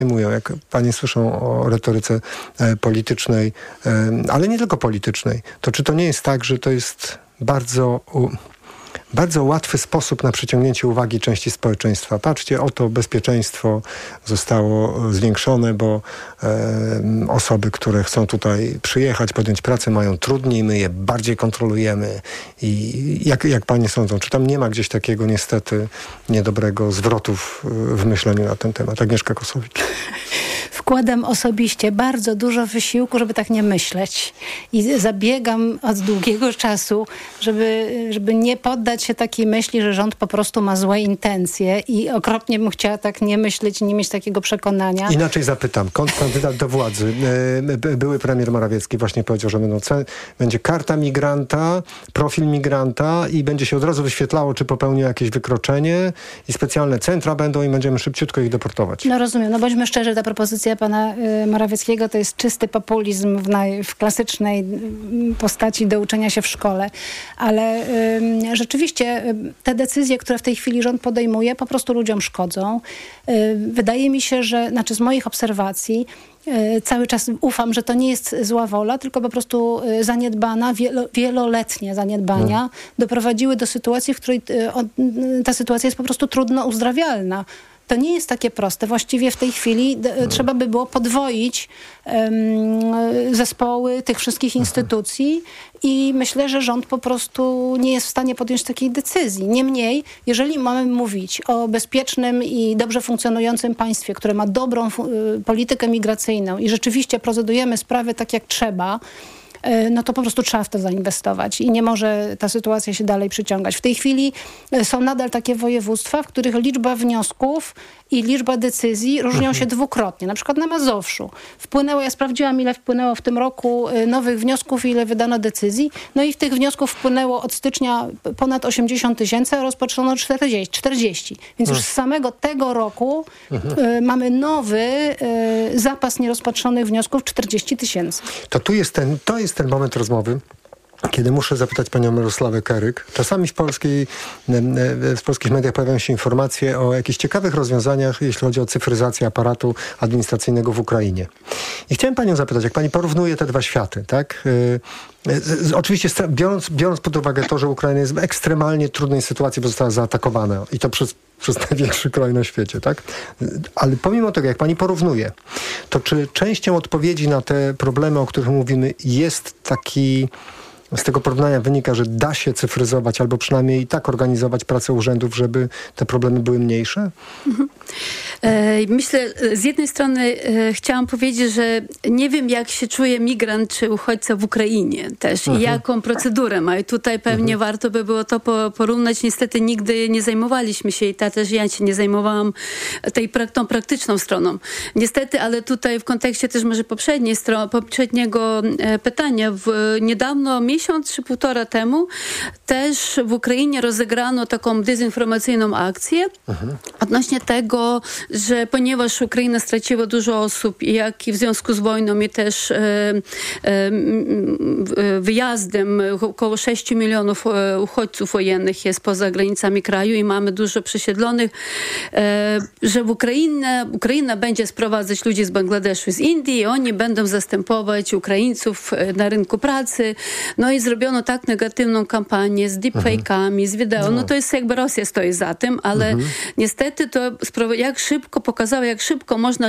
jak panie słyszą o retoryce politycznej, ale nie tylko politycznej, to czy to nie jest tak, że to jest bardzo łatwy sposób na przyciągnięcie uwagi części społeczeństwa. Patrzcie, oto bezpieczeństwo zostało zwiększone, bo osoby, które chcą tutaj przyjechać, podjąć pracę, mają trudniej, my je bardziej kontrolujemy. I jak panie sądzą, czy tam nie ma gdzieś takiego niestety niedobrego zwrotów w myśleniu na ten temat? Agnieszka Kosowicz. Wkładam osobiście bardzo dużo wysiłku, żeby tak nie myśleć. I zabiegam od długiego czasu, żeby nie poddać się takiej myśli, że rząd po prostu ma złe intencje i okropnie bym chciała tak nie myśleć i nie mieć takiego przekonania. Inaczej zapytam. Kandydat do władzy, były premier Morawiecki właśnie powiedział, że będzie karta migranta, profil migranta i będzie się od razu wyświetlało, czy popełnił jakieś wykroczenie i specjalne centra będą i będziemy szybciutko ich deportować. No rozumiem. No bądźmy szczerzy, ta propozycja pana Morawieckiego to jest czysty populizm w klasycznej postaci do uczenia się w szkole. Ale rzeczywiście te decyzje, które w tej chwili rząd podejmuje, po prostu ludziom szkodzą. Wydaje mi się, że, z moich obserwacji, cały czas ufam, że to nie jest zła wola, tylko po prostu zaniedbana, wieloletnie zaniedbania doprowadziły do sytuacji, w której ta sytuacja jest po prostu trudno uzdrawialna. To nie jest takie proste. Właściwie w tej chwili trzeba by było podwoić zespoły tych wszystkich instytucji i myślę, że rząd po prostu nie jest w stanie podjąć takiej decyzji. Niemniej, jeżeli mamy mówić o bezpiecznym i dobrze funkcjonującym państwie, które ma dobrą politykę migracyjną i rzeczywiście procedujemy sprawy tak jak trzeba, no to po prostu trzeba w to zainwestować i nie może ta sytuacja się dalej przyciągać. W tej chwili są nadal takie województwa, w których liczba wniosków i liczba decyzji różnią się dwukrotnie. Na przykład na Mazowszu ja sprawdziłam, ile wpłynęło w tym roku nowych wniosków, ile wydano decyzji. No i w tych wniosków wpłynęło od stycznia ponad 80 000, a rozpatrzono 40. Więc już z samego tego roku mamy nowy zapas nierozpatrzonych wniosków 40 000. To jest ten moment rozmowy, kiedy muszę zapytać panią Mirosławę Keryk. Czasami w polskich mediach pojawiają się informacje o jakichś ciekawych rozwiązaniach, jeśli chodzi o cyfryzację aparatu administracyjnego w Ukrainie. I chciałem panią zapytać, jak pani porównuje te dwa światy, tak? Oczywiście biorąc pod uwagę to, że Ukraina jest w ekstremalnie trudnej sytuacji, bo została zaatakowana i to przez największy kraj na świecie, tak? Ale pomimo tego, jak pani porównuje, to czy częścią odpowiedzi na te problemy, o których mówimy, jest taki... Z tego porównania wynika, że da się cyfryzować albo przynajmniej i tak organizować pracę urzędów, żeby te problemy były mniejsze? Myślę, z jednej strony chciałam powiedzieć, że nie wiem, jak się czuje migrant czy uchodźca w Ukrainie też i jaką procedurę ma. I tutaj pewnie warto by było to porównać. Niestety nigdy nie zajmowaliśmy się i też ja się nie zajmowałam tą praktyczną stroną. Niestety, ale tutaj w kontekście też może poprzedniego pytania, niedawno, miesiąc czy półtora temu, też w Ukrainie rozegrano taką dezinformacyjną akcję odnośnie tego, że ponieważ Ukraina straciła dużo osób, jak i w związku z wojną i też wyjazdem, około 6 milionów uchodźców wojennych jest poza granicami kraju i mamy dużo przesiedlonych, że Ukraina będzie sprowadzać ludzi z Bangladeszu, z Indii i oni będą zastępować Ukraińców na rynku pracy. No i zrobiono tak negatywną kampanię z deepfake'ami, z wideo. No to jest jakby Rosja stoi za tym, ale niestety to pokazało, jak szybko można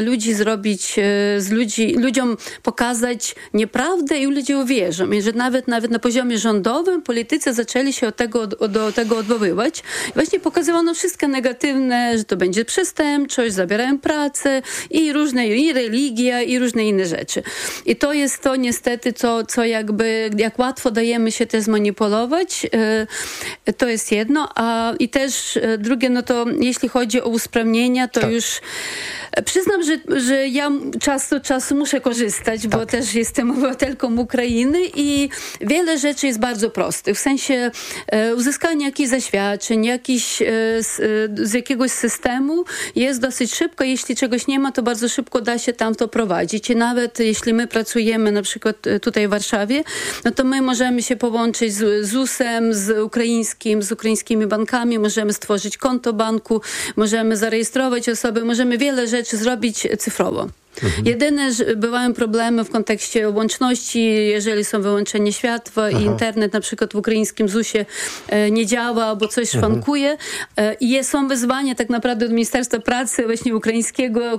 ludziom pokazać nieprawdę i ludzie uwierzą. I że nawet na poziomie rządowym politycy zaczęli się do tego odwoływać. I właśnie pokazywano wszystkie negatywne, że to będzie przestępczość, zabierają pracę i religia i różne inne rzeczy. I to jest to niestety, co jak łatwo dajemy się też zmanipulować. To jest jedno. I też drugie, no to jeśli chodzi o usprawnienia, to już przyznam, że ja czas do czasu muszę korzystać, bo też jestem obywatelką Ukrainy i wiele rzeczy jest bardzo prostych. W sensie uzyskanie jakichś zaświadczeń, z jakiegoś systemu jest dosyć szybko. Jeśli czegoś nie ma, to bardzo szybko da się tam to prowadzić. I nawet jeśli my pracujemy na przykład tutaj w Warszawie, no to my możemy się połączyć z ZUS-em, z ukraińskimi bankami, możemy stworzyć konto banku, możemy zarejestrować osoby, możemy wiele rzeczy zrobić cyfrowo. Jedyne, że bywają problemy w kontekście łączności, jeżeli są wyłączenie światła i internet na przykład w ukraińskim ZUS-ie nie działa, albo coś szwankuje. I są wyzwania tak naprawdę od Ministerstwa Pracy właśnie ukraińskiego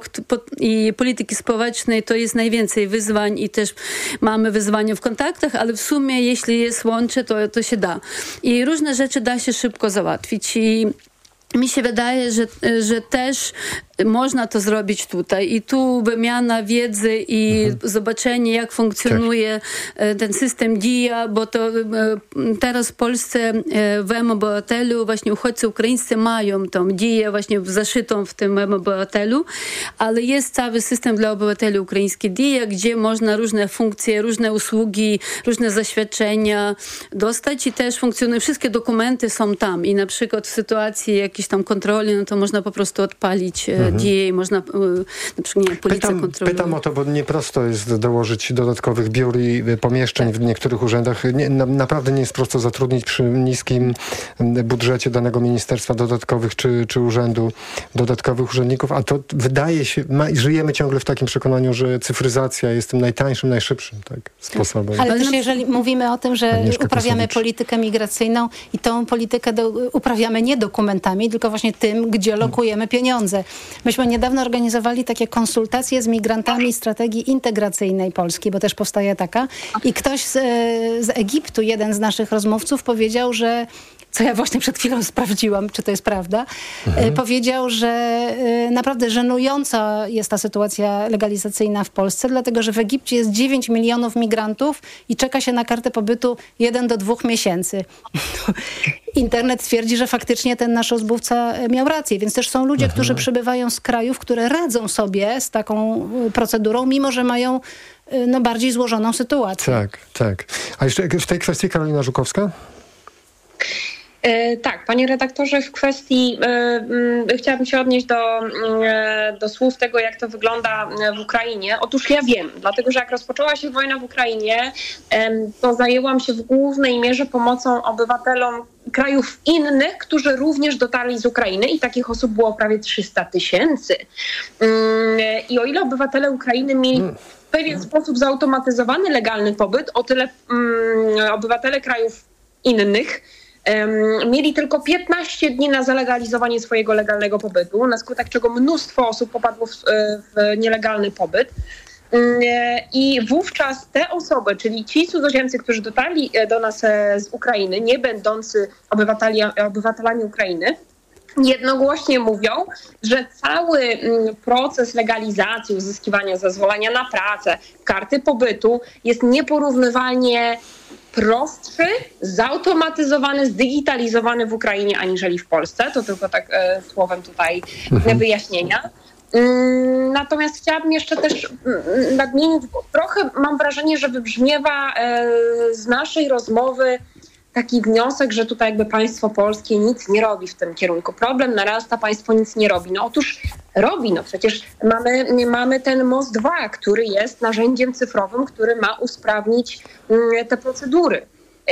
i polityki społecznej. To jest najwięcej wyzwań i też mamy wyzwania w kontaktach, ale w sumie jeśli jest łącze, to się da. I różne rzeczy da się szybko załatwić. I mi się wydaje, że też można to zrobić tutaj. I tu wymiana wiedzy i zobaczenie, jak funkcjonuje ten system DIA, bo to teraz w Polsce w mObywatelu właśnie uchodźcy ukraińscy mają tą DIA właśnie zaszytą w tym mObywatelu, ale jest cały system dla obywateli ukraińskich DIA, gdzie można różne funkcje, różne usługi, różne zaświadczenia dostać i też funkcjonują, wszystkie dokumenty są tam i na przykład w sytuacji jakiejś tam kontroli, no to można po prostu odpalić DIA i można, na przykład nie, policja kontroluje. Pytam o to, bo nieprosto jest dołożyć dodatkowych biur i pomieszczeń w niektórych urzędach. Naprawdę nie jest prosto zatrudnić przy niskim budżecie danego ministerstwa dodatkowych czy urzędu dodatkowych urzędników, a to wydaje się, żyjemy ciągle w takim przekonaniu, że cyfryzacja jest tym najtańszym, najszybszym sposobem. Ale też jeżeli mówimy o tym, że uprawiamy politykę migracyjną i tą politykę uprawiamy nie dokumentami, tylko właśnie tym, gdzie lokujemy pieniądze. Myśmy niedawno organizowali takie konsultacje z migrantami strategii integracyjnej Polski, bo też powstaje taka. I ktoś z Egiptu, jeden z naszych rozmówców powiedział, że co ja właśnie przed chwilą sprawdziłam, czy to jest prawda, powiedział, że naprawdę żenująca jest ta sytuacja legalizacyjna w Polsce, dlatego że w Egipcie jest 9 milionów migrantów i czeka się na kartę pobytu 1 do 2 miesięcy. Internet twierdzi, że faktycznie ten nasz rozmówca miał rację, więc też są ludzie, którzy przybywają z krajów, które radzą sobie z taką procedurą, mimo że mają bardziej złożoną sytuację. Tak. A jeszcze w tej kwestii Karolina Żukowska? Tak, panie redaktorze, w kwestii chciałabym się odnieść do słów tego, jak to wygląda w Ukrainie. Otóż ja wiem, dlatego że jak rozpoczęła się wojna w Ukrainie, to zajęłam się w głównej mierze pomocą obywatelom krajów innych, którzy również dotarli z Ukrainy i takich osób było prawie 300 000. I o ile obywatele Ukrainy mieli w pewien sposób zautomatyzowany legalny pobyt, o tyle obywatele krajów innych mieli tylko 15 dni na zalegalizowanie swojego legalnego pobytu, na skutek czego mnóstwo osób popadło w nielegalny pobyt. I wówczas te osoby, czyli ci cudzoziemcy, którzy dotarli do nas z Ukrainy, nie będący obywatelami Ukrainy, jednogłośnie mówią, że cały proces legalizacji, uzyskiwania zezwolenia na pracę, karty pobytu jest nieporównywalnie prostszy, zautomatyzowany, zdigitalizowany w Ukrainie aniżeli w Polsce. To tylko tak słowem tutaj wyjaśnienia. Natomiast chciałabym jeszcze też nadmienić, bo trochę mam wrażenie, że wybrzmiewa z naszej rozmowy taki wniosek, że tutaj jakby państwo polskie nic nie robi w tym kierunku. Problem narasta, państwo nic nie robi. No otóż robi, no przecież mamy ten MOST 2, który jest narzędziem cyfrowym, który ma usprawnić te procedury.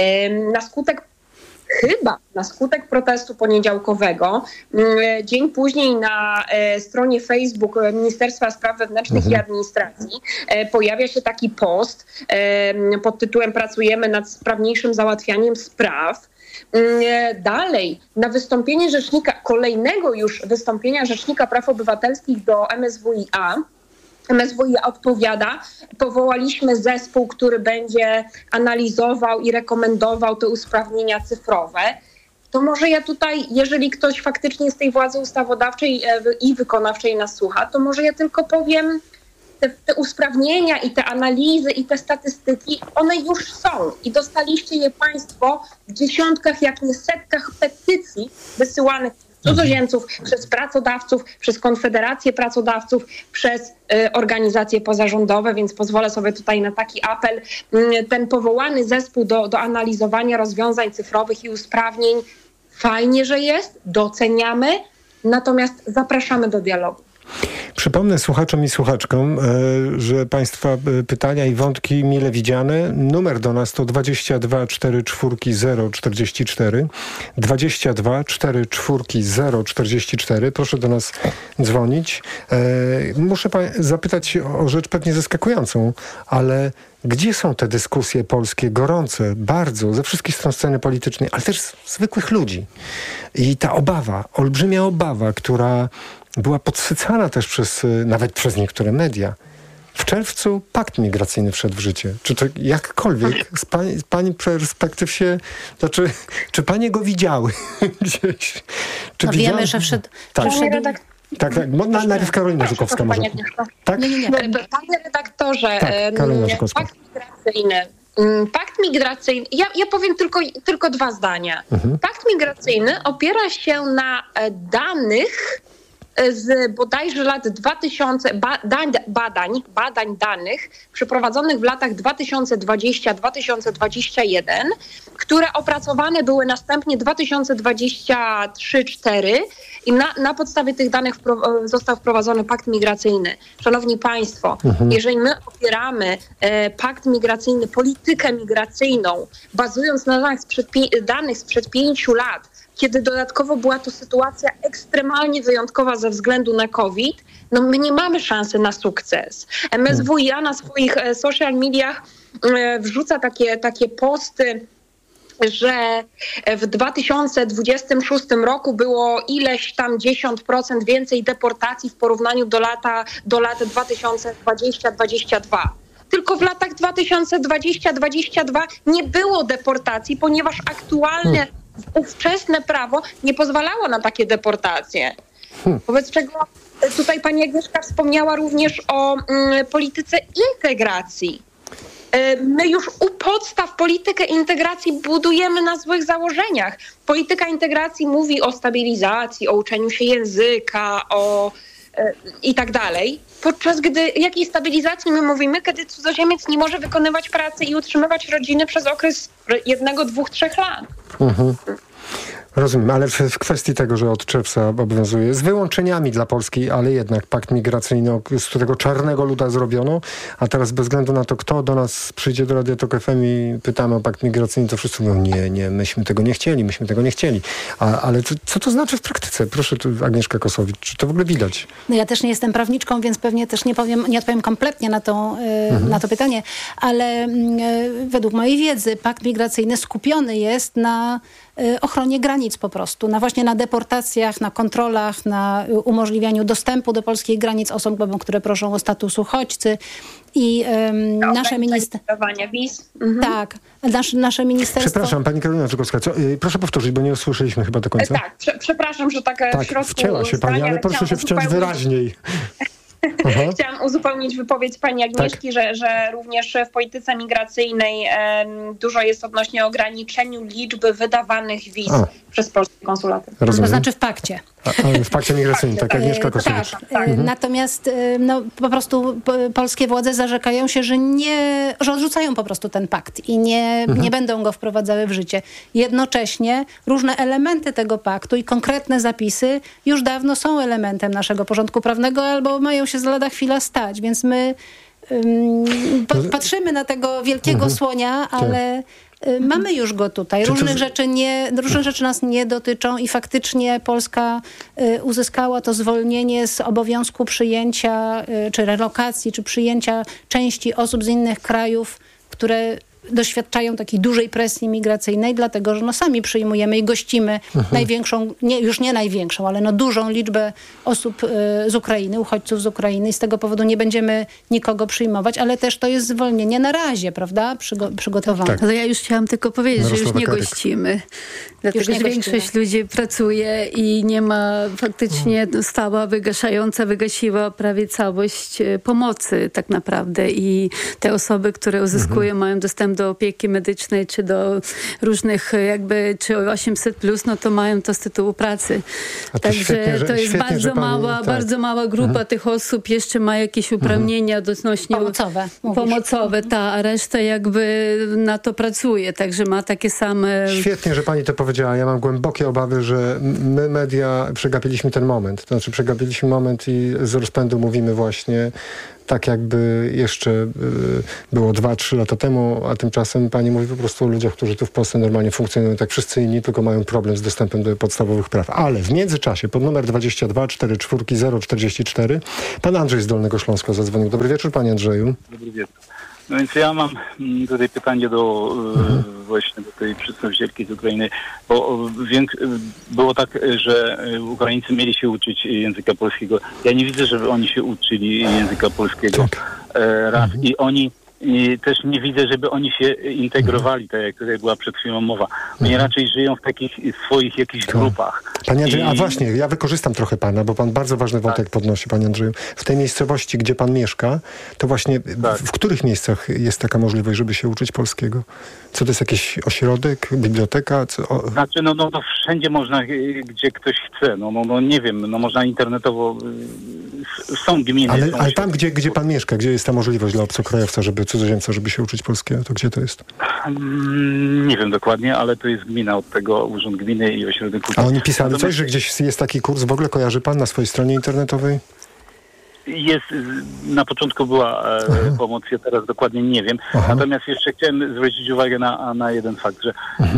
Na skutek protestu poniedziałkowego, dzień później na stronie Facebook Ministerstwa Spraw Wewnętrznych i Administracji pojawia się taki post pod tytułem "Pracujemy nad sprawniejszym załatwianiem spraw". Dalej, na wystąpienie kolejnego już wystąpienia Rzecznika Praw Obywatelskich do MSWiA odpowiada: powołaliśmy zespół, który będzie analizował i rekomendował te usprawnienia cyfrowe. To może ja tutaj, jeżeli ktoś faktycznie z tej władzy ustawodawczej i wykonawczej nas słucha, to może ja tylko powiem, te usprawnienia i te analizy i te statystyki, one już są i dostaliście je państwo w dziesiątkach, jak nie setkach petycji wysyłanych cudzoziemców, przez pracodawców, przez Konfederację Pracodawców, przez organizacje pozarządowe, więc pozwolę sobie tutaj na taki apel. Ten powołany zespół do analizowania rozwiązań cyfrowych i usprawnień, fajnie, że jest, doceniamy, natomiast zapraszamy do dialogu. Przypomnę słuchaczom i słuchaczkom, że Państwa pytania i wątki mile widziane. Numer do nas to 22 44 044. 22 44 044. Proszę do nas dzwonić. Muszę zapytać o rzecz pewnie zaskakującą, ale gdzie są te dyskusje polskie gorące, bardzo, ze wszystkich stron sceny politycznej, ale też zwykłych ludzi? I ta obawa, olbrzymia obawa, która była podsycana też nawet przez niektóre media. W czerwcu pakt migracyjny wszedł w życie. Czy to jakkolwiek z pani perspektyw się... czy panie go widziały gdzieś? Czy wiemy, że wszedł... Tak. Tak. Najpierw Karolina Żukowska może. Tak? Nie. Panie redaktorze, Karolina Żukowska. Pakt migracyjny, ja powiem tylko 2 zdania. Pakt migracyjny opiera się na danych z bodajże lat 2000, badań danych przeprowadzonych w latach 2020-2021, które opracowane były następnie 2023-2024 i na podstawie tych danych został wprowadzony pakt migracyjny. Szanowni Państwo, jeżeli my opieramy pakt migracyjny, politykę migracyjną, bazując na danych sprzed 5 lat, kiedy dodatkowo była to sytuacja ekstremalnie wyjątkowa ze względu na COVID, no my nie mamy szansy na sukces. MSWiA na swoich social mediach wrzuca takie posty, że w 2026 roku było ileś tam 10% więcej deportacji w porównaniu do lat 2020-2022. Tylko w latach 2020-2022 nie było deportacji, ponieważ aktualne ówczesne prawo nie pozwalało na takie deportacje. Wobec czego tutaj pani Agnieszka wspomniała również o polityce integracji. My już u podstaw politykę integracji budujemy na złych założeniach. Polityka integracji mówi o stabilizacji, o uczeniu się języka, i tak dalej. Podczas gdy jakiej stabilizacji my mówimy, kiedy cudzoziemiec nie może wykonywać pracy i utrzymywać rodziny przez okres 1, 2, 3 lat. Rozumiem, ale w kwestii tego, że od czerwca obowiązuje, z wyłączeniami dla Polski, ale jednak pakt migracyjny, z którego czarnego luda zrobiono, a teraz bez względu na to, kto do nas przyjdzie do Radia Tok FM i pytamy o pakt migracyjny, to wszyscy mówią, nie, myśmy tego nie chcieli. Ale co to znaczy w praktyce? Proszę tu, Agnieszka Kosowicz, czy to w ogóle widać? No ja też nie jestem prawniczką, więc pewnie też nie odpowiem kompletnie na to pytanie, ale według mojej wiedzy pakt migracyjny skupiony jest na ochronie granic po prostu, właśnie na deportacjach, na kontrolach, na umożliwianiu dostępu do polskich granic osobom, które proszą o status uchodźcy i nasze ministerstwo... Tak, nasze ministerstwo... Przepraszam, pani Karolina Żukowska, proszę powtórzyć, bo nie usłyszeliśmy chyba do końca. Tak, przepraszam, że w środku wcięła się pani, ale proszę się wciąć wyraźniej. Chciałam uzupełnić wypowiedź pani Agnieszki, że również w polityce migracyjnej dużo jest odnośnie ograniczeniu liczby wydawanych wiz przez polskie konsulaty. Rozumiem. To znaczy w pakcie. W pakcie migracyjnym, tak, Agnieszka Kosowicz. Natomiast po prostu polskie władze zarzekają się, że odrzucają po prostu ten pakt i nie będą go wprowadzały w życie. Jednocześnie różne elementy tego paktu i konkretne zapisy już dawno są elementem naszego porządku prawnego albo mają się za lada chwila stać, więc my patrzymy na tego wielkiego słonia, ale mamy już go tutaj. Różne rzeczy nas nie dotyczą i faktycznie Polska uzyskała to zwolnienie z obowiązku przyjęcia, czy relokacji, czy przyjęcia części osób z innych krajów, które doświadczają takiej dużej presji migracyjnej, dlatego że sami przyjmujemy i gościmy największą, już nie największą, ale dużą liczbę osób z Ukrainy, uchodźców z Ukrainy i z tego powodu nie będziemy nikogo przyjmować, ale też to jest zwolnienie na razie, prawda? Przygotowane. Tak. Ale ja już chciałam tylko powiedzieć, że już nie gościmy. Dlatego, że większość ludzi pracuje i nie ma faktycznie stała wygasiła prawie całość pomocy tak naprawdę i te osoby, które uzyskują, mają dostęp dostęp do opieki medycznej, czy do różnych czy 800+, no to mają to z tytułu pracy. Także świetnie, to jest bardzo mała grupa tych osób, jeszcze ma jakieś uprawnienia odnośnie pomocowe, a reszta jakby na to pracuje, także ma takie same... Świetnie, że pani to powiedziała. Ja mam głębokie obawy, że my media przegapiliśmy ten moment. To znaczy przegapiliśmy moment i z rozpędu mówimy właśnie tak, jakby jeszcze było 2-3 lata temu, a tymczasem pani mówi po prostu o ludziach, którzy tu w Polsce normalnie funkcjonują tak wszyscy inni, tylko mają problem z dostępem do podstawowych praw. Ale w międzyczasie pod numer 22 44 044 pan Andrzej z Dolnego Śląska zadzwonił. Dobry wieczór, panie Andrzeju. Dobry wieczór. No więc ja mam tutaj pytanie właśnie do tej przedstawicielki z Ukrainy, bo było tak, że Ukraińcy mieli się uczyć języka polskiego. Ja nie widzę, żeby oni się uczyli języka polskiego raz i też nie widzę, żeby oni się integrowali, tak jak tutaj była przed chwilą mowa. Oni raczej żyją w takich swoich jakichś grupach. Panie Andrzeju, a właśnie, ja wykorzystam trochę pana, bo pan bardzo ważny wątek podnosi, panie Andrzeju. W tej miejscowości, gdzie pan mieszka, to właśnie w których miejscach jest taka możliwość, żeby się uczyć polskiego? Co to jest jakiś ośrodek, biblioteka? Znaczy, to wszędzie można, gdzie ktoś chce. Nie wiem, można internetowo. Są gminy. Ale tam, gdzie pan mieszka, gdzie jest ta możliwość dla obcokrajowca, cudzoziemca, żeby się uczyć polskiego, to gdzie to jest? Nie wiem dokładnie, ale to jest gmina od tego, Urząd Gminy i Ośrodek Kultury. A oni pisali coś, że gdzieś jest taki kurs? W ogóle kojarzy pan na swojej stronie internetowej? Jest, na początku była pomoc, ja teraz dokładnie nie wiem. Natomiast jeszcze chciałem zwrócić uwagę na jeden fakt, że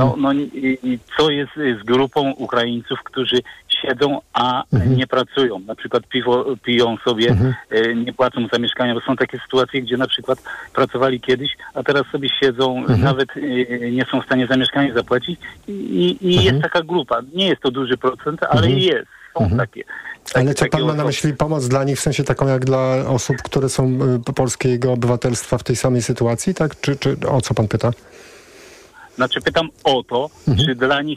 co jest z grupą Ukraińców, którzy siedzą, a nie pracują. Na przykład piwo piją sobie, nie płacą za mieszkania, bo są takie sytuacje, gdzie na przykład pracowali kiedyś, a teraz sobie siedzą, nawet nie są w stanie za mieszkanie zapłacić i jest taka grupa. Nie jest to duży procent, ale jest. Są takie. Ale co pan ma na myśli? Pomoc dla nich w sensie taką jak dla osób, które są polskiego obywatelstwa w tej samej sytuacji, tak? Czy o co pan pyta? Znaczy pytam o to, czy dla nich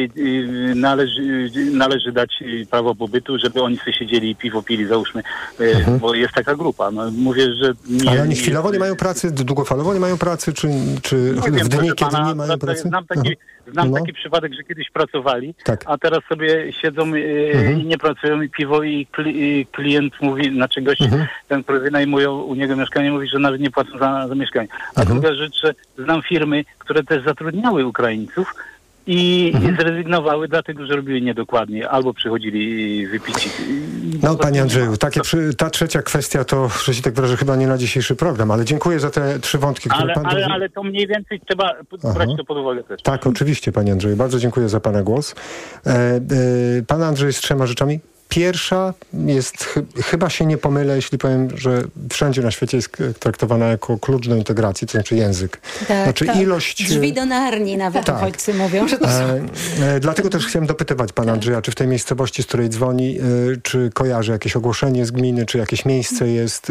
należy dać prawo pobytu, żeby oni sobie siedzieli i piwo pili, załóżmy, bo jest taka grupa. Mówię, że nie... Ale oni chwilowo nie mają pracy, długofalowo nie mają pracy, czy w dni, kiedy nie mają pracy? Znam taki przypadek, że kiedyś pracowali, a teraz sobie siedzą i nie pracują i piwo i klient mówi, gość, ten, który wynajmują u niego mieszkanie, mówi, że nawet nie płacą za mieszkanie. A druga rzecz, że znam firmy, które też zatrudniały Ukraińców i zrezygnowały, dlatego że robiły niedokładnie, albo przychodzili wypici. Panie Andrzeju, ta trzecia kwestia to, że się tak wyrażę, chyba nie na dzisiejszy program, ale dziękuję za te 3 wątki, które pan... Ale to mniej więcej trzeba brać to pod uwagę też. Tak, oczywiście, panie Andrzeju. Bardzo dziękuję za pana głos. Pan Andrzej z 3 rzeczami. Pierwsza jest, chyba się nie pomylę, jeśli powiem, że wszędzie na świecie jest traktowana jako klucz do integracji, to znaczy język. Ilość... Drzwi do Narni nawet uchodźcy mówią, że to są... Dlatego też chciałem dopytywać pana Andrzeja, czy w tej miejscowości, z której dzwoni, czy kojarzy jakieś ogłoszenie z gminy, czy jakieś miejsce jest,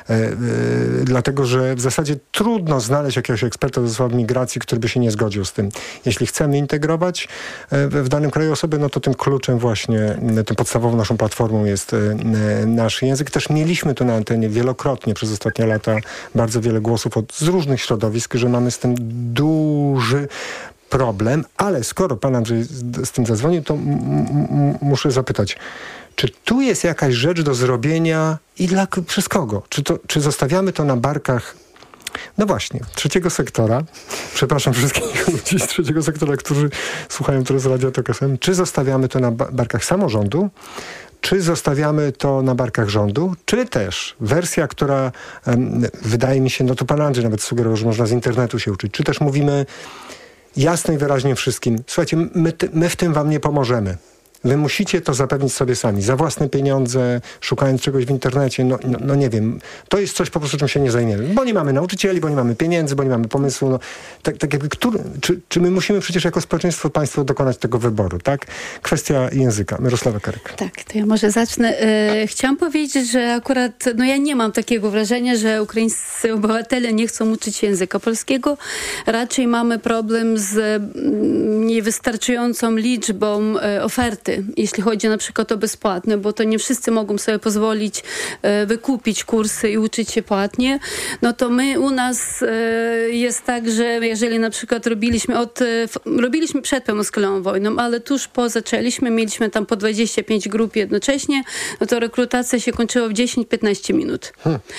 dlatego że w zasadzie trudno znaleźć jakiegoś eksperta do spraw migracji, który by się nie zgodził z tym. Jeśli chcemy integrować w danym kraju osobę, no to tym kluczem właśnie, tym podstawową naszą platformą jest nasz język. Też mieliśmy tu na antenie wielokrotnie przez ostatnie lata bardzo wiele głosów z różnych środowisk, że mamy z tym duży problem, ale skoro pan Andrzej z tym zadzwonił, to muszę zapytać, czy tu jest jakaś rzecz do zrobienia i przez kogo? Czy zostawiamy to na barkach trzeciego sektora, przepraszam wszystkich ludzi z trzeciego sektora, którzy słuchają teraz Radia Tok FM, czy zostawiamy to na barkach samorządu, czy zostawiamy to na barkach rządu, czy też wersja, która wydaje mi się, to pan Andrzej nawet sugerował, że można z internetu się uczyć, czy też mówimy jasno i wyraźnie wszystkim, słuchajcie, my w tym wam nie pomożemy. Wy musicie to zapewnić sobie sami, za własne pieniądze, szukając czegoś w internecie, nie wiem. To jest coś po prostu, czym się nie zajmiemy. Bo nie mamy nauczycieli, bo nie mamy pieniędzy, bo nie mamy pomysłu. Tak jakby, czy my musimy przecież jako społeczeństwo, państwo dokonać tego wyboru, tak? Kwestia języka. Mirosława Karyk. Tak, to ja może zacznę. Chciałam powiedzieć, że akurat, ja nie mam takiego wrażenia, że ukraińscy obywatele nie chcą uczyć języka polskiego. Raczej mamy problem z niewystarczającą liczbą ofert opłaty, jeśli chodzi na przykład o bezpłatne, bo to nie wszyscy mogą sobie pozwolić wykupić kursy i uczyć się płatnie, no to my u nas jest tak, że jeżeli na przykład robiliśmy przed pełnoskalową wojną, ale tuż po zaczęliśmy, mieliśmy tam po 25 grup jednocześnie, no to rekrutacja się kończyła w 10-15 minut.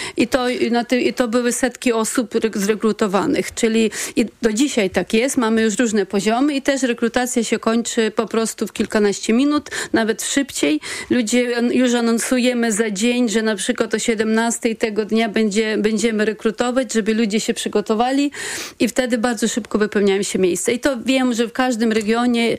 I to były setki osób zrekrutowanych, czyli i do dzisiaj tak jest, mamy już różne poziomy i też rekrutacja się kończy po prostu w kilkanaście minut, nawet szybciej. Ludzie już anonsujemy za dzień, że na przykład o 17 tego dnia będziemy rekrutować, żeby ludzie się przygotowali i wtedy bardzo szybko wypełniają się miejsca. I to wiem, że w każdym regionie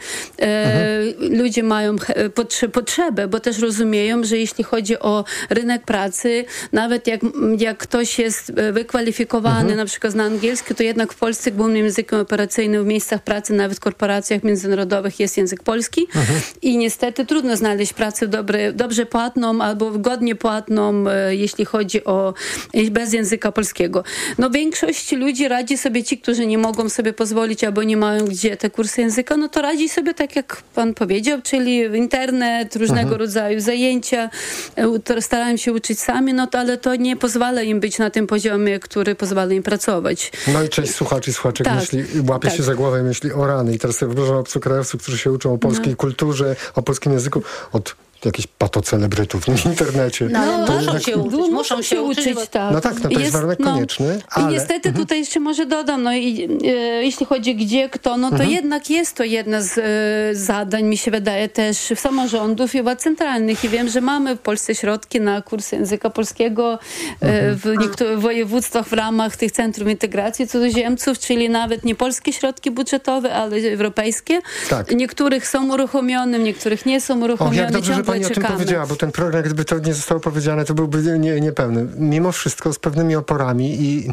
ludzie mają potrzebę, bo też rozumieją, że jeśli chodzi o rynek pracy, nawet jak ktoś jest wykwalifikowany, na przykład zna angielski, to jednak w Polsce głównym językiem operacyjnym w miejscach pracy, nawet w korporacjach międzynarodowych jest język polski i niestety trudno znaleźć pracę dobrze płatną albo godnie płatną, jeśli chodzi o bez języka polskiego. No większość ludzi radzi sobie, ci, którzy nie mogą sobie pozwolić albo nie mają gdzie te kursy języka, no to radzi sobie tak, jak pan powiedział, czyli internet, różnego rodzaju zajęcia, starają się uczyć sami, no to, ale to nie pozwala im być na tym poziomie, który pozwala im pracować. No i część słuchaczy i słuchaczek łapie się za głowę i myśli o rany. I teraz sobie wyobrażam obcokrajowców, którzy się uczą o polskiej kulturze, o polskim języku, od jakichś patocelebrytów w internecie. No, muszą się uczyć. Tak. No tak, no to jest warunek konieczny. Ale... I niestety tutaj jeszcze może dodam, jeśli chodzi gdzie, kto, no to jednak jest to jedna z zadań, mi się wydaje, też samorządów i władz centralnych. I wiem, że mamy w Polsce środki na kursy języka polskiego w niektórych województwach w ramach tych centrum integracji cudzoziemców, czyli nawet nie polskie środki budżetowe, ale europejskie. Tak. Niektórych są uruchomione, niektórych nie są uruchomione. Pani o tym powiedziała, bo ten program, gdyby to nie zostało powiedziane, to byłby niepełny. Mimo wszystko z pewnymi oporami i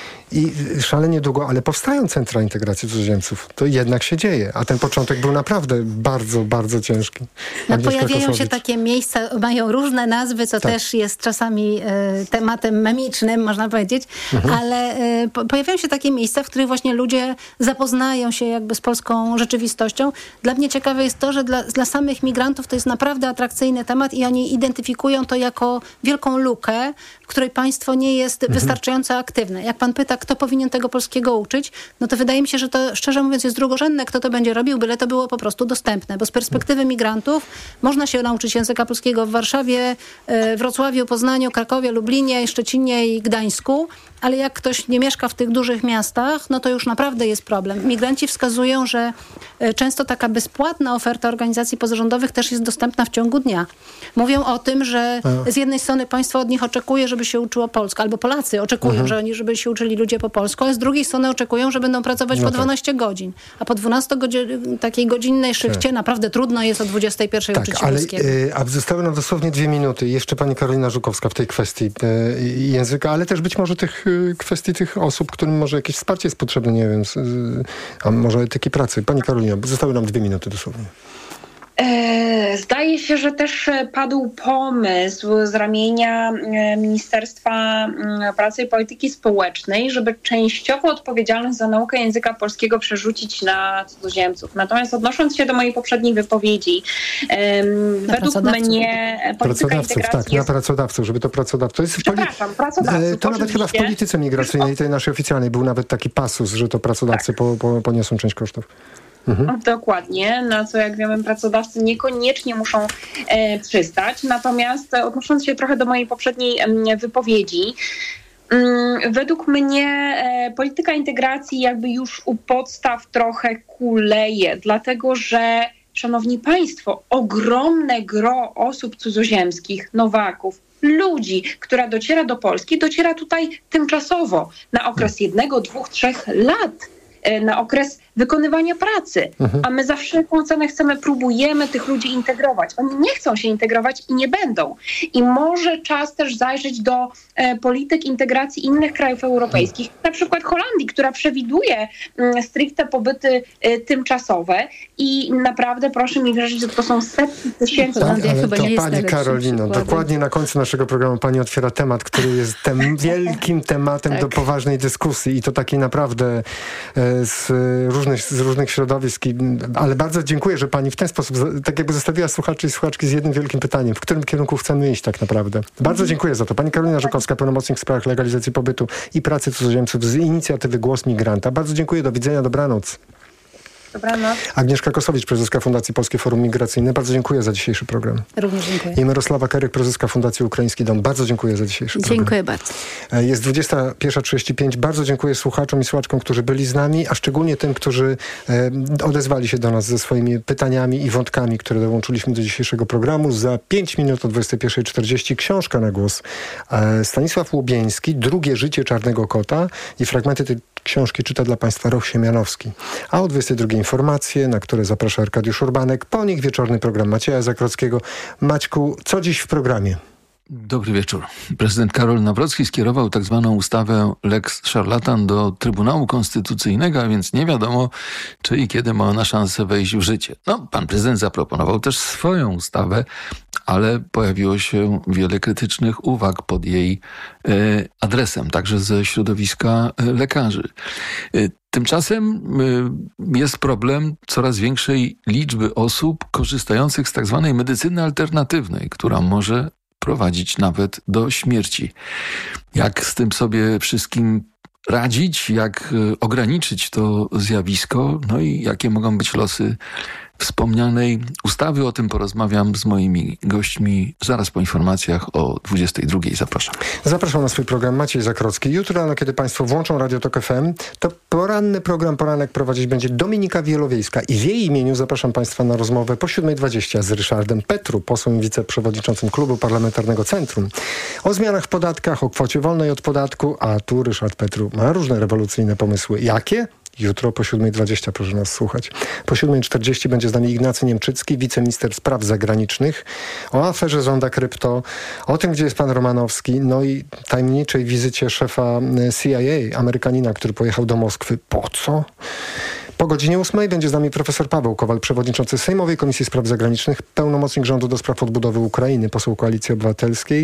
szalenie długo, ale powstają centra integracji cudzoziemców. To jednak się dzieje. A ten początek był naprawdę bardzo, bardzo ciężki. No, pojawiają się takie miejsca, mają różne nazwy, co też jest czasami tematem memicznym, można powiedzieć, ale pojawiają się takie miejsca, w których właśnie ludzie zapoznają się jakby z polską rzeczywistością. Dla mnie ciekawe jest to, że dla samych migrantów to jest naprawdę atrakcyjny temat i oni identyfikują to jako wielką lukę, w której państwo nie jest wystarczająco aktywne. Jak pan pyta, kto powinien tego polskiego uczyć, no to wydaje mi się, że to szczerze mówiąc jest drugorzędne, kto to będzie robił, byle to było po prostu dostępne. Bo z perspektywy migrantów można się nauczyć języka polskiego w Warszawie, Wrocławiu, Poznaniu, Krakowie, Lublinie, Szczecinie i Gdańsku, ale jak ktoś nie mieszka w tych dużych miastach, no to już naprawdę jest problem. Migranci wskazują, że często taka bezpłatna oferta organizacji pozarządowych też jest dostępna w ciągu dnia. Mówią o tym, że z jednej strony państwo od nich oczekuje, żeby się uczyło polsko, albo Polacy oczekują, żeby się uczyli ludzie po polsku, a z drugiej strony oczekują, że będą pracować po 12 godzin. A po 12 takiej godzinnej szychcie naprawdę trudno jest o 21 uczyć się polskiego. A zostały nam dosłownie 2 minuty. Jeszcze pani Karolina Żukowska w tej kwestii języka, ale też być może kwestii tych osób, którym może jakieś wsparcie jest potrzebne, nie wiem, a może etyki pracy. Pani Karolina, zostały nam 2 minuty dosłownie. Zdaje się, że też padł pomysł z ramienia Ministerstwa Pracy i Polityki Społecznej, żeby częściowo odpowiedzialność za naukę języka polskiego przerzucić na cudzoziemców. Natomiast odnosząc się do mojej poprzedniej wypowiedzi, według mnie polityka integracji na pracodawców, żeby to pracodawców. pracodawców. To nawet chyba w polityce migracyjnej, tej naszej oficjalnej, był nawet taki pasus, że to pracodawcy poniosą część kosztów. Dokładnie, na co jak wiemy pracodawcy niekoniecznie muszą przystać. Natomiast odnosząc się trochę do mojej poprzedniej wypowiedzi, według mnie polityka integracji jakby już u podstaw trochę kuleje, dlatego że, szanowni państwo, ogromne gro osób cudzoziemskich, nowaków, ludzi, która dociera do Polski, dociera tutaj tymczasowo na okres 1, 2, 3 lat. Na okres wykonywania pracy, a my za wszelką cenę próbujemy tych ludzi integrować. Oni nie chcą się integrować i nie będą. I może czas też zajrzeć do polityk integracji innych krajów europejskich, na przykład Holandii, która przewiduje stricte pobyty tymczasowe i naprawdę proszę mi wierzyć, że to są setki tysięcy. Pani Karolino, dokładnie na końcu naszego programu pani otwiera temat, który jest wielkim tematem do poważnej dyskusji i to takiej naprawdę z różnych środowisk, ale bardzo dziękuję, że pani w ten sposób tak jakby zostawiła słuchaczy i słuchaczki z jednym wielkim pytaniem, w którym kierunku chcemy iść tak naprawdę. Bardzo dziękuję za to. Pani Karolina Żukowska, pełnomocnik w sprawach legalizacji pobytu i pracy cudzoziemców z inicjatywy Głos Migranta. Bardzo dziękuję, do widzenia, dobranoc. Dobranoc. Agnieszka Kosowicz, prezeska Fundacji Polskie Forum Migracyjne. Bardzo dziękuję za dzisiejszy program. Również dziękuję. I Mirosława Keryk, prezeska Fundacji Ukraiński Dom. Bardzo dziękuję za dzisiejszy program. Dziękuję bardzo. Jest 21:35. Bardzo dziękuję słuchaczom i słuchaczkom, którzy byli z nami, a szczególnie tym, którzy odezwali się do nas ze swoimi pytaniami i wątkami, które dołączyliśmy do dzisiejszego programu. Za 5 minut o 21:40 książka na głos. Stanisław Łubieński, Drugie życie czarnego kota, i fragmenty tej książki czyta dla Państwa Roch Siemianowski. A o 22:00 informacje, na które zaprasza Arkadiusz Urbanek. Po nich wieczorny program Macieja Zakrockiego. Maćku, co dziś w programie? Dobry wieczór. Prezydent Karol Nawrocki skierował tak zwaną ustawę Lex Szarlatan do Trybunału Konstytucyjnego, a więc nie wiadomo, czy i kiedy ma ona szansę wejść w życie. Pan prezydent zaproponował też swoją ustawę, ale pojawiło się wiele krytycznych uwag pod jej adresem, także ze środowiska lekarzy. Tymczasem jest problem coraz większej liczby osób korzystających z tak zwanej medycyny alternatywnej, która może prowadzić nawet do śmierci. Jak z tym sobie wszystkim radzić, jak ograniczyć to zjawisko, no i jakie mogą być losy wspomnianej ustawy. O tym porozmawiam z moimi gośćmi zaraz po informacjach o 22:00. Zapraszam. Zapraszam na swój program Maciej Zakrocki. Jutro rano, kiedy Państwo włączą Radio Tok FM, to poranny program Poranek prowadzić będzie Dominika Wielowiejska i w jej imieniu zapraszam Państwa na rozmowę po 7:20 z Ryszardem Petru, posłem i wiceprzewodniczącym Klubu Parlamentarnego Centrum. O zmianach w podatkach, o kwocie wolnej od podatku, a tu Ryszard Petru ma różne rewolucyjne pomysły. Jakie? Jutro po 7:20 proszę nas słuchać. Po 7:40 będzie z nami Ignacy Niemczycki, wiceminister spraw zagranicznych, o aferze Zonda Krypto, o tym, gdzie jest pan Romanowski, no i tajemniczej wizycie szefa CIA, Amerykanina, który pojechał do Moskwy. Po co? Po 8:00 będzie z nami profesor Paweł Kowal, przewodniczący Sejmowej Komisji Spraw Zagranicznych, pełnomocnik rządu do spraw odbudowy Ukrainy, poseł Koalicji Obywatelskiej.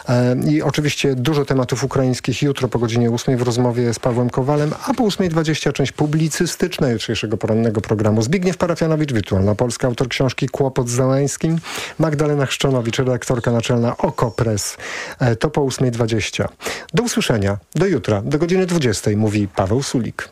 I oczywiście dużo tematów ukraińskich jutro po 8:00 w rozmowie z Pawłem Kowalem, a po 8:20 część publicystyczna jutrzejszego porannego programu. Zbigniew Parafianowicz, Wirtualna Polska, autor książki Kłopot z Zeleńskim, Magdalena Chrzczonowicz, redaktorka naczelna OKO.press. To po 8:20. Do usłyszenia, do jutra, do godziny 20:00, mówi Paweł Sulik.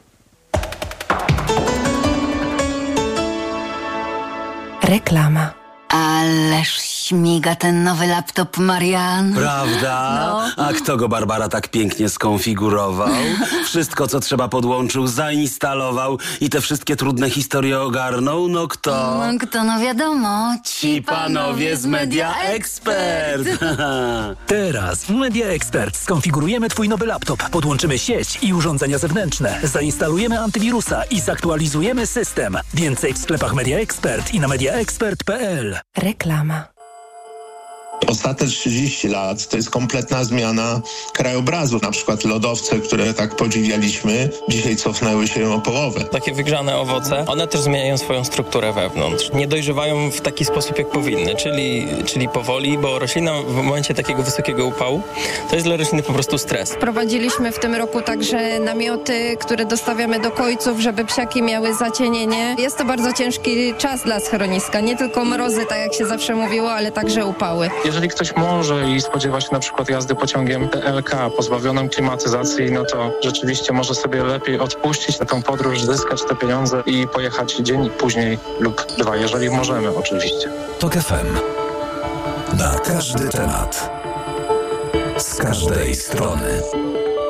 Reklama. Ależ śmiga ten nowy laptop, Marian. Prawda? No. A kto go, Barbara, tak pięknie skonfigurował? Wszystko, co trzeba, podłączył, zainstalował i te wszystkie trudne historie ogarnął? No kto? No wiadomo. Ci panowie z Media Expert. Teraz w Media Expert skonfigurujemy twój nowy laptop, podłączymy sieć i urządzenia zewnętrzne, zainstalujemy antywirusa i zaktualizujemy system. Więcej w sklepach Media Expert i na mediaexpert.pl. Reklama. Ostatnie 30 lat to jest kompletna zmiana krajobrazu. Na przykład lodowce, które tak podziwialiśmy, dzisiaj cofnęły się o połowę. Takie wygrzane owoce, one też zmieniają swoją strukturę wewnątrz. Nie dojrzewają w taki sposób, jak powinny, czyli powoli, bo roślina w momencie takiego wysokiego upału to jest dla rośliny po prostu stres. Prowadziliśmy w tym roku także namioty, które dostawiamy do kojców, żeby psiaki miały zacienienie. Jest to bardzo ciężki czas dla schroniska. Nie tylko mrozy, tak jak się zawsze mówiło, ale także upały. Jeżeli ktoś może i spodziewa się na przykład jazdy pociągiem TLK pozbawionym klimatyzacji, no to rzeczywiście może sobie lepiej odpuścić na tą podróż, zyskać te pieniądze i pojechać dzień później lub 2, jeżeli możemy oczywiście. Tok FM. Na każdy temat. Z każdej strony.